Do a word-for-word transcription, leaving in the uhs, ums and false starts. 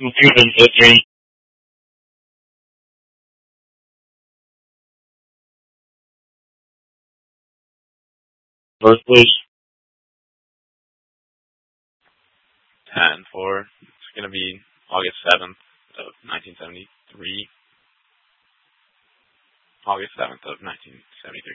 Computer history. Birthplace. ten four. It's going to be August seventh of nineteen seventy-three. August seventh of nineteen seventy-three.